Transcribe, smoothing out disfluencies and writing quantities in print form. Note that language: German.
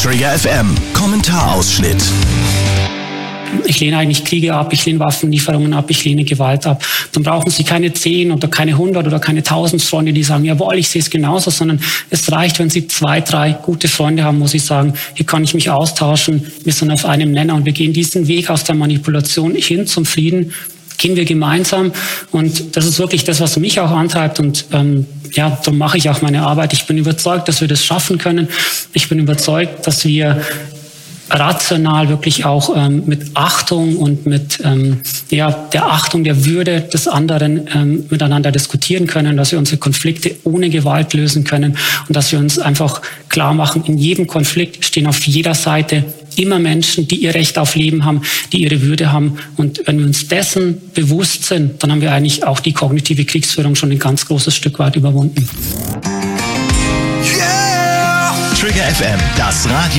Trigger FM Kommentarausschnitt. Ich lehne eigentlich Kriege ab, ich lehne Waffenlieferungen ab, ich lehne Gewalt ab. Dann brauchen Sie keine 10 oder keine 100 oder keine 1000 Freunde, die sagen, jawohl, ich sehe es genauso, sondern es reicht, wenn Sie 2, 3 gute Freunde haben, wo Sie sagen, hier kann ich mich austauschen, wir sind auf einem Nenner und wir gehen diesen Weg aus der Manipulation hin zum Frieden, gehen wir gemeinsam. Und das ist wirklich das, was mich auch antreibt und darum mache ich auch meine Arbeit. Ich bin überzeugt, dass wir das schaffen können. Ich bin überzeugt, dass wir rational wirklich auch mit Achtung und mit der Achtung der Würde des anderen miteinander diskutieren können, dass wir unsere Konflikte ohne Gewalt lösen können und dass wir uns einfach klar machen, in jedem Konflikt stehen auf jeder Seite immer Menschen, die ihr Recht auf Leben haben, die ihre Würde haben. Und wenn wir uns dessen bewusst sind, dann haben wir eigentlich auch die kognitive Kriegsführung schon ein ganz großes Stück weit überwunden. Yeah! Trigger FM, das Radio.